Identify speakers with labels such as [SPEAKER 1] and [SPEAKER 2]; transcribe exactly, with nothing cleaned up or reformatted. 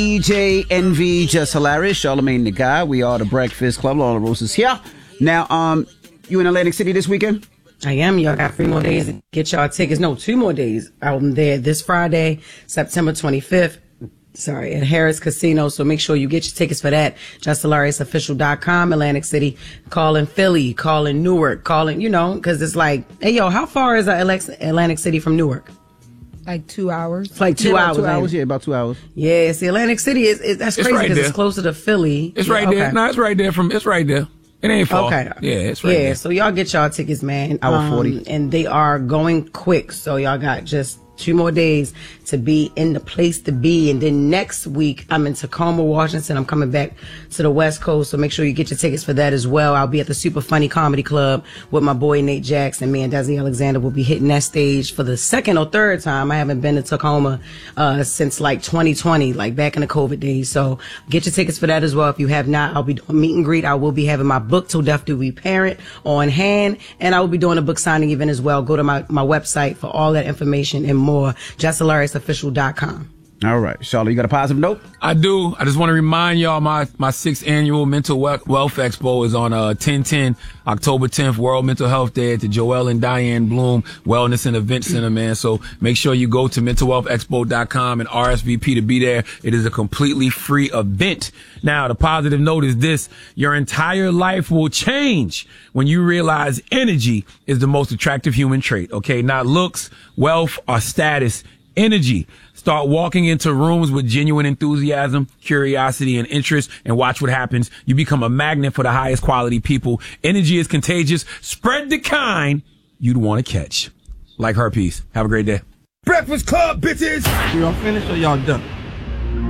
[SPEAKER 1] D J Envy, Just Hilarious, Charlamagne the Guy. We are the Breakfast Club. All the roses here. Now, um, you in Atlantic City this weekend?
[SPEAKER 2] I am. Y'all got three more days to get y'all tickets. No, two more days. I'm there this Friday, September twenty-fifth. Sorry, at Harris Casino. So make sure you get your tickets for that. just hilarious official dot com, Atlantic City. Calling Philly, calling Newark, calling, you know, because it's like, hey, yo, how far is Atlantic City from Newark?
[SPEAKER 3] Like two hours.
[SPEAKER 2] It's like two
[SPEAKER 1] yeah,
[SPEAKER 2] hours.
[SPEAKER 1] Two hours, yeah, about two hours.
[SPEAKER 2] Yeah, see, Atlantic City is, is that's
[SPEAKER 4] It's
[SPEAKER 2] crazy
[SPEAKER 4] right
[SPEAKER 2] because
[SPEAKER 4] there.
[SPEAKER 2] it's closer to Philly.
[SPEAKER 4] It's
[SPEAKER 2] Yeah,
[SPEAKER 4] right
[SPEAKER 2] okay.
[SPEAKER 4] there. No, it's right there. From It's right there. It ain't far.
[SPEAKER 2] Okay.
[SPEAKER 4] Yeah, it's right
[SPEAKER 2] yeah,
[SPEAKER 4] there.
[SPEAKER 2] so y'all get y'all tickets, man.
[SPEAKER 1] Hour forty.
[SPEAKER 2] And they are going quick. So y'all got just two more days to be in the place to be. And then next week, I'm in Tacoma, Washington. I'm coming back to the West Coast. So make sure you get your tickets for that as well. I'll be at the Super Funny Comedy Club with my boy Nate Jackson. Me and Desi Alexander will be hitting that stage for the second or third time. I haven't been to Tacoma uh, since like twenty twenty, like back in the COVID days. So get your tickets for that as well. If you have not, I'll be doing meet and greet. I will be having my book, Till Death Do We Parent, on hand. And I will be doing a book signing event as well. Go to my, my website for all that information and more. just hilarious official dot com.
[SPEAKER 1] All right. Charlotte, you got a positive note?
[SPEAKER 4] I do. I just want to remind y'all my, my sixth annual Mental Wealth Expo is on uh ten ten, October tenth, World Mental Health Day at the Joel and Diane Bloom Wellness and Event Center, man. So make sure you go to mental wealth expo dot com and R S V P to be there. It is a completely free event. Now, the positive note is this. Your entire life will change when you realize energy is the most attractive human trait, okay? Not looks, wealth, or status. Energy. Start walking into rooms with genuine enthusiasm, curiosity, and interest, and watch what happens. You become a magnet for the highest quality people. Energy is contagious. Spread the kind you'd want to catch. Like herpes. Have a great day.
[SPEAKER 5] Breakfast Club, bitches!
[SPEAKER 6] Y'all finished or y'all done?